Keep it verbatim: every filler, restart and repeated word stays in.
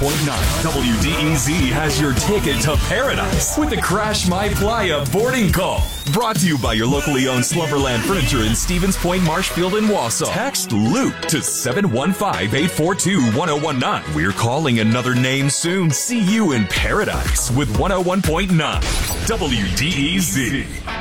point nine W D E Z has your ticket to paradise with the Crash My Playa boarding call. Brought to you by your locally owned Slumberland Furniture in Stevens Point, Marshfield, and Wausau. Text Luke to seven one five, eight four two, one zero one nine. We're calling another name soon. See you in paradise with one oh one point nine W D E Z.